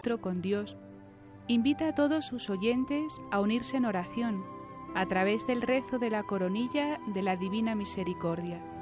encuentro con Dios, invita a todos sus oyentes a unirse en oración a través del rezo de la coronilla de la Divina Misericordia.